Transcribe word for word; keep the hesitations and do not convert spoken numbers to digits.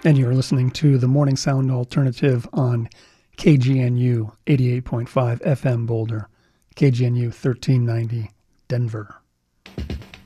And you're listening to the Morning Sound Alternative on K G N U eighty-eight point five F M Boulder, K G N U thirteen ninety Denver.